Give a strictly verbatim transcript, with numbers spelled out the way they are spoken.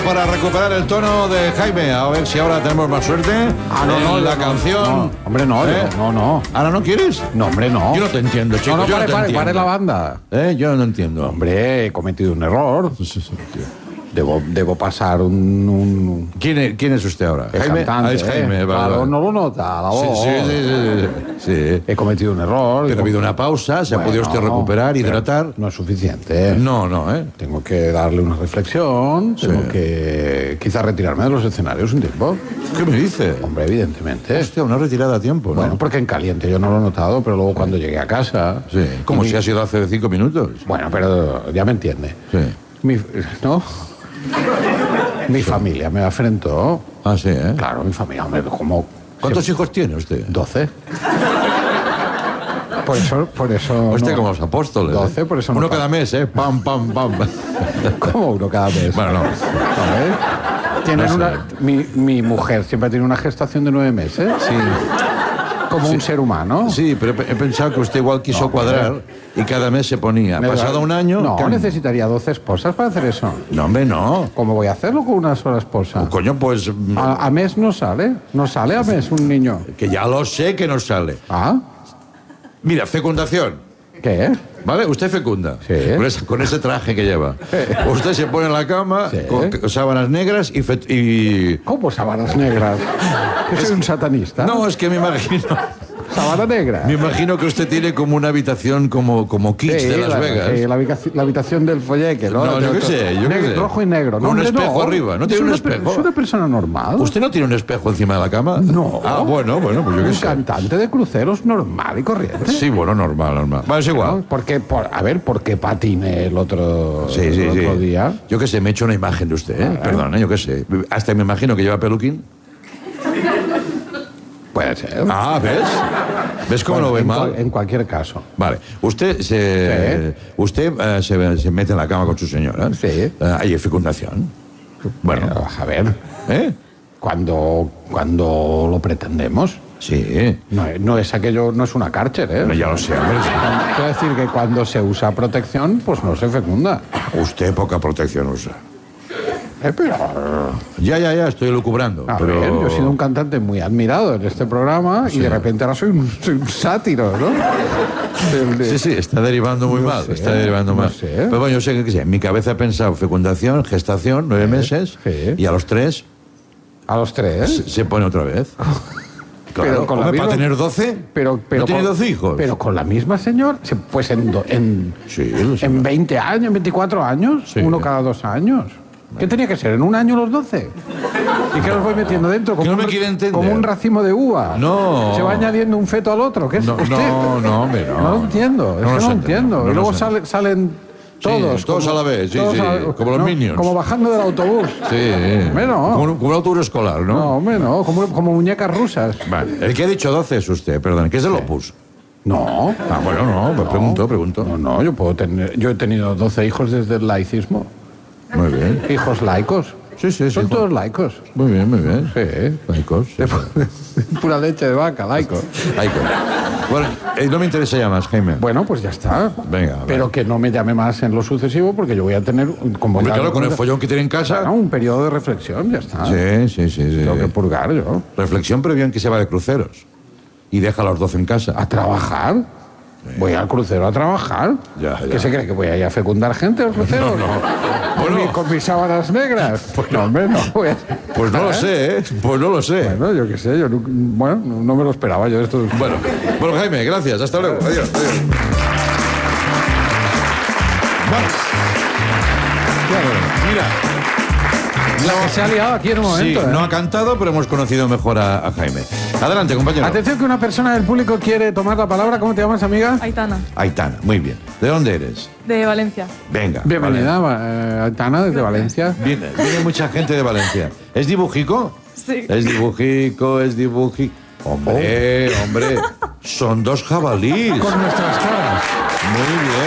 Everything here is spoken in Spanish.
para recuperar el tono de Jaime. A ver si ahora tenemos más suerte. Ah, no, no, la no, canción. No, hombre, no, ¿Eh? no, no. ¿Ahora no quieres? No, hombre, no. Yo no te entiendo, chico. No, no, yo pare, no te pare, entiendo. pare la banda. ¿Eh? Yo no entiendo. Hombre, he cometido un error. Debo, debo pasar un... un ¿Quién es, ¿Quién es usted ahora? el Jaime. cantante, Ah, es Jaime. ¿eh? Vale, Claro, vale. no lo nota, la Sí, voz. sí, sí, sí, sí, sí. He cometido un error. Pero ha habido una pausa, se ha Bueno, podido usted recuperar, pero hidratar. No es suficiente. No, no, ¿eh? Tengo que darle una reflexión, tengo Sí. que quizás retirarme de los escenarios un tiempo. ¿Qué me dice? Hombre, evidentemente. Hostia, una retirada a tiempo, ¿no? Bueno, porque en caliente yo no lo he notado, pero luego cuando llegué a casa... Sí, como mi- si ha sido hace cinco minutos. Bueno, pero ya me entiende. Sí. Mi, ¿no? Mi familia me afrentó. Ah, sí, ¿eh? Claro, mi familia, hombre, como... ¿Cuántos hijos tiene usted? Doce. Por eso... Por eso Usted no- como los apóstoles. ¿eh? Doce, por eso no Uno pasa. cada mes, ¿eh? Pam, pam, pam. ¿Cómo uno cada mes? Bueno, no. ¿Sabes? Tienen No sé. una... Mi, mi mujer siempre tiene una gestación de nueve meses. Sí. Como un ser humano. Sí, pero he he pensado que usted igual quiso No, cuadrar y cada mes se ponía. Me da- Pasado un año... No, cam- necesitaría doce esposas para hacer eso. No, hombre, no. ¿Cómo voy a hacerlo con una sola esposa? Coño, pues... A, a mes no sale. No sale a mes un niño. Que ya lo sé que no sale. ¿Ah? Mira, fecundación. ¿Qué? ¿Vale? Usted fecunda. Sí. Con ese, con ese traje que lleva. Usted se pone en la cama Sí. con sábanas negras y... fe- y... ¿Cómo sábanas negras? ¿Que soy un satanista? No, es que me imagino... ¿Sábana negra? Me imagino que usted tiene como una habitación como, como Kitsch Sí, de Las la, Vegas. sí, la, habici- la habitación del folleque, ¿no? No, yo qué sé, yo qué Negro- sé. Rojo y negro. Con No, un hombre, espejo no. arriba. ¿No Es tiene un una per- espejo? Es una persona normal. ¿Usted no tiene un espejo encima de la cama? No. Ah, bueno, bueno, pues yo qué Un sé. cantante de cruceros normal y corriente. Sí, bueno, normal, normal. Vale, es ¿No? igual. Porque, por, a ver, ¿por qué patiné el otro, Sí, sí, el sí. otro día? Yo qué sé, me he hecho una imagen de usted, ¿eh? Ah, Perdón, ¿eh? Yo qué sé. Hasta me imagino que lleva peluquín. Puede ser. Ah, ¿ves? ¿Ves cómo Bueno, lo ve en, mal? cual- en cualquier caso. Vale. Usted se, usted eh, se, se mete en la cama con su señora. Sí. Eh, hay fecundación. Bueno. Pero, a ver, ¿Eh? cuando, cuando lo pretendemos, Sí. no, es- no es aquello, no es una cárcel, ¿eh? No, ya lo sé, hombre. Quiero decir que cuando se usa protección, pues no se fecunda. Usted poca protección usa. Eh, pero, Ya, ya, ya, estoy lucubrando. a pero... ver, yo he sido un cantante muy admirado en este programa y de repente ahora soy un, soy un sátiro, ¿no? Del- de- Sí, sí, está derivando muy No mal, sé, está derivando no mal. sé. Pero bueno, yo sé que sí, en mi cabeza he pensado fecundación, gestación, nueve meses, sí. y a los tres A los tres. se, se pone otra vez. Claro, Pero con la hombre, para misma- tener doce, Pero, pero ¿no tiene con- doce hijos? Pero con la misma señora, se- pues en, do- en, Sí, lo sé. en veinte años, en veinticuatro años, Sí. uno cada dos años. ¿Qué tenía que ser? ¿En un año los doce? ¿Y qué los voy metiendo dentro? Que no me un, quiere entender. como un racimo de uva. No. Se va añadiendo un feto al otro. ¿Qué es No, usted? no, no, hombre, no. No lo entiendo. No es que nos no lo entendemos, entiendo. no y luego nos sale- salen todos. Sí, todos a la vez, sí, todos sí, a la- como los Minions. Como bajando del autobús. Sí. Hombre, no. Como, un- como un autobús escolar, ¿no? No, hombre, no. Como, como muñecas rusas. Vale. El que ha dicho doce es usted, perdón, que es del Opus. No. Ah, bueno, no, me pregunto, pregunto. No, no, yo puedo tener. Yo he tenido doce hijos desde el laicismo. Muy bien. Hijos laicos. Sí, sí, sí. Son todos laicos. Muy bien, muy bien. Sí. Laicos. sí, sí. Pura leche de vaca, laicos. Laicos. Bueno, eh, no me interesa ya más, Jaime. Bueno, pues ya está. Venga, a ver. Pero que no me llame más en lo sucesivo porque yo voy a tener. un- Como Hombre, claro, con el follón que tiene en casa. Claro, un periodo de reflexión, ya está. Sí, sí, sí, sí. Tengo que purgar yo. Reflexión previa en que se va de cruceros. Y deja a los doce en casa. ¿A trabajar? Voy al crucero a trabajar. Ya, ya. ¿Qué se cree? ¿Que voy a ir a fecundar gente al crucero? No, no. ¿Con, Bueno. mi- con mis sábanas negras? Pues no, hombre, no. Voy a- Pues no lo ¿Eh? sé, ¿eh? Pues no lo sé. Bueno, yo qué sé, yo nu- bueno, no no me lo esperaba yo esto. Bueno, bueno, Jaime, gracias. Hasta luego. Adiós, adiós. Vamos. Mira. La que se ha liado aquí en un momento. Sí, ¿eh? no ha cantado, pero hemos conocido mejor a, a Jaime. Adelante, compañero. Atención que una persona del público quiere tomar la palabra. ¿Cómo te llamas, amiga? Aitana, Aitana, muy bien. ¿De dónde eres? de Valencia. Venga. Bienvenida, eh, Aitana, desde Valencia. Vale. Viene, viene mucha gente de Valencia. ¿Es dibujico? Sí. Es dibujico, es dibujico. Hombre, hombre, son dos jabalíes. Con nuestras caras. Muy bien.